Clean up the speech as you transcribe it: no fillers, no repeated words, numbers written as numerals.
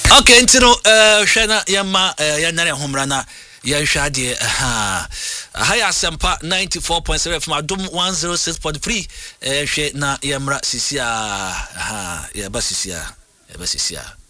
Okay, ntino hwena yama yanare homra na yɛhwɛ ade haya sempa 94.7 from Adom 106.3 hwɛ na yɛmra sisia yɛba sisia